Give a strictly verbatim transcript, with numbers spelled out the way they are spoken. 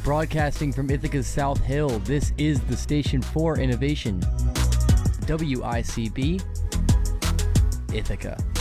Broadcasting from Ithaca's South Hill, this is the station for innovation. W I C B, Ithaca.